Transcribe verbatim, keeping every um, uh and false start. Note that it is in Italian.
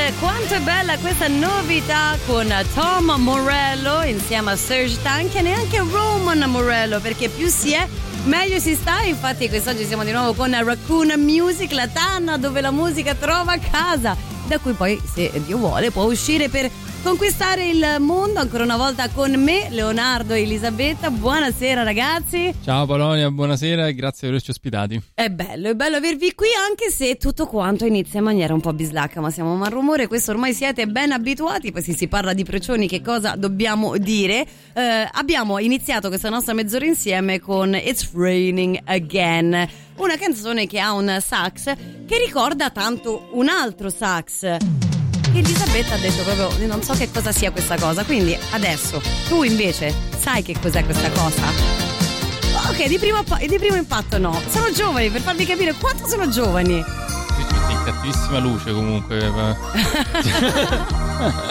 Quanto è bella questa novità con Tom Morello insieme a Serge Tankian e anche Roman Morello, perché più si è meglio si sta. Infatti quest'oggi siamo di nuovo con Raccoon Music, la tana dove la musica trova casa, da cui poi, se Dio vuole, può uscire per conquistare il mondo. Ancora una volta con me Leonardo e Elisabetta. Buonasera ragazzi. Ciao Polonia, buonasera e grazie per averci ospitati. È bello, è bello avervi qui, anche se tutto quanto inizia in maniera un po' bislacca, ma siamo a malrumore, questo ormai siete ben abituati. Poi se si parla di procioni, che cosa dobbiamo dire? Eh, abbiamo iniziato questa nostra mezz'ora insieme con It's Raining Again, una canzone che ha un sax che ricorda tanto un altro sax. Elisabetta ha detto proprio non so che cosa sia questa cosa, quindi adesso tu invece sai che cos'è questa cosa? Ok, di primo, di primo impatto no, sono giovani, per farvi capire quanto sono giovani. Sì, cattivissima luce comunque.